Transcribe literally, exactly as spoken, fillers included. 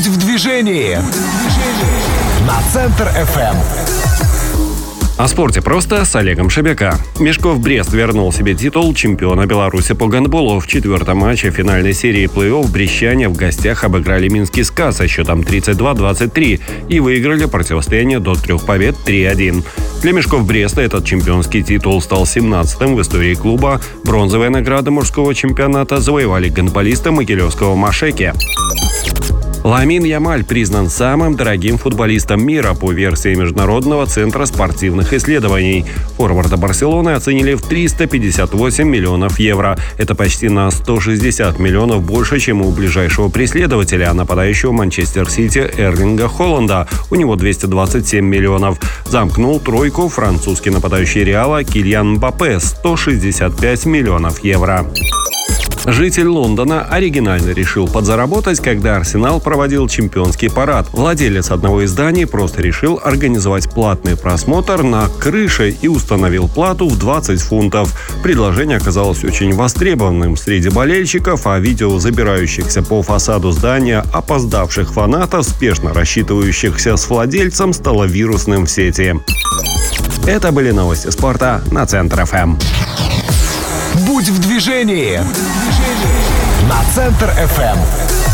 Будь в движении на Центр эф эм. О спорте просто с Олегом Шебека. Мешков Брест вернул себе титул чемпиона Беларуси по гандболу. В четвертом матче финальной серии плей-офф брестяне в гостях обыграли Минский СКА со счетом тридцать два двадцать три и выиграли противостояние до трех побед три один. Для Мешков Бреста этот чемпионский титул стал семнадцатым в истории клуба. Бронзовые награды мужского чемпионата завоевали гандболисты могилевского Машеки. Ламин Ямаль признан самым дорогим футболистом мира по версии Международного центра спортивных исследований. Форварда Барселоны оценили в триста пятьдесят восемь миллионов евро. Это почти на сто шестьдесят миллионов больше, чем у ближайшего преследователя, нападающего Манчестер Сити Эрлинга Холланда. У него двести двадцать семь миллионов. Замкнул тройку французский нападающий Реала Кильян Мбаппе – сто шестьдесят пять миллионов евро. Житель Лондона оригинально решил подзаработать, когда Арсенал проводил чемпионский парад. Владелец одного из зданий просто решил организовать платный просмотр на крыше и установил плату в двадцать фунтов. Предложение оказалось очень востребованным среди болельщиков, а видео забирающихся по фасаду здания опоздавших фанатов, спешно рассчитывающихся с владельцем, стало вирусным в сети. Это были новости спорта на Центр эф эм. Будь в движении на Центр эф эм.